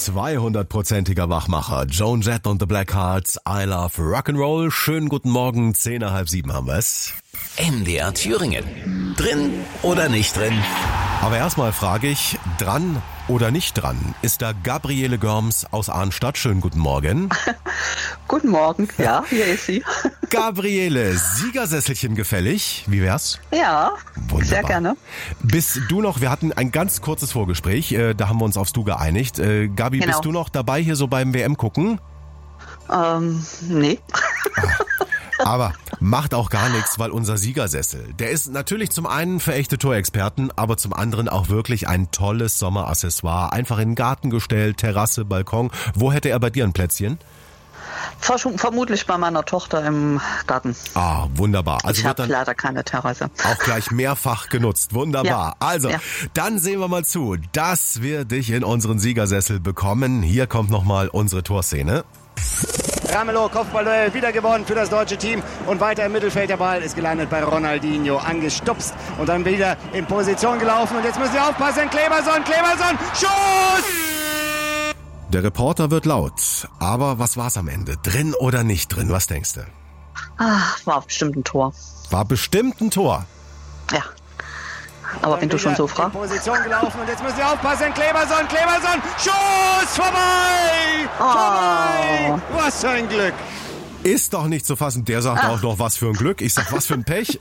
200%iger Wachmacher. Joan Jett und the Blackhearts. I love Rock'n'Roll. Schönen guten Morgen. 6:50 haben wir's. MDR Thüringen. Drin oder nicht drin? Aber erstmal frage ich, dran oder nicht dran? Ist da Gabriele Görms aus Arnstadt? Schönen guten Morgen. Guten Morgen, ja, hier ist sie. Gabriele, Siegersesselchen gefällig? Wie wär's? Ja, Wunderbar. Sehr gerne. Bist du noch, wir hatten ein ganz kurzes Vorgespräch, da haben wir uns aufs Du geeinigt. Gabi, Genau. Bist du noch dabei hier so beim WM gucken? Nee. Aber macht auch gar nichts, weil unser Siegersessel, der ist natürlich zum einen für echte Torexperten, aber zum anderen auch wirklich ein tolles Sommeraccessoire. Einfach in den Garten gestellt, Terrasse, Balkon. Wo hätte er bei dir ein Plätzchen? Vermutlich bei meiner Tochter im Garten. Ah, wunderbar. Also Ich wird habe dann leider keine Terrasse. auch gleich mehrfach genutzt. Wunderbar. Ja. Also, Ja. Dann sehen wir mal zu, dass wir dich in unseren Siegersessel bekommen. Hier kommt nochmal unsere Torszene. Ramelow, Kopfballduell, wieder gewonnen für das deutsche Team und weiter im Mittelfeld. Der Ball ist gelandet bei Ronaldinho, angestupst und dann wieder in Position gelaufen. Und jetzt müssen Sie aufpassen, Kleberson, Schuss! Der Reporter wird laut. Aber was war's am Ende? Drin oder nicht drin? Was denkst du? War bestimmt ein Tor. War bestimmt ein Tor. Ja. Aber wenn du schon so in fragst. Position gelaufen und jetzt müssen Sie aufpassen, Kleberson, Schuss! Vorbei! Vorbei! Was für ein Glück! Ist doch nicht zu fassen. Der sagt auch noch, was für ein Glück. Ich sag, was für ein Pech.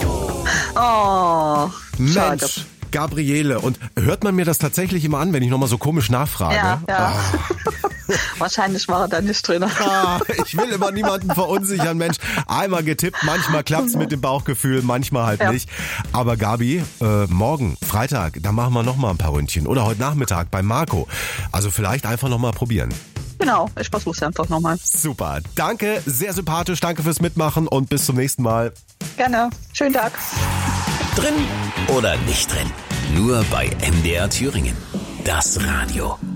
Oh, schade. Mensch, Gabriele. Und hört man mir das tatsächlich immer an, wenn ich nochmal so komisch nachfrage? Ja. Wahrscheinlich war er da nicht drin. Ich will immer niemanden verunsichern, Mensch. Einmal getippt, manchmal klappt's mit dem Bauchgefühl, manchmal halt nicht. Aber Gabi, morgen, Freitag, da machen wir nochmal ein paar Ründchen. Oder heute Nachmittag bei Marco. Also vielleicht einfach nochmal probieren. Genau, ich versuch's einfach nochmal. Super, danke, sehr sympathisch, danke fürs Mitmachen und bis zum nächsten Mal. Gerne. Schönen Tag. Drin oder nicht drin? Nur bei MDR Thüringen. Das Radio.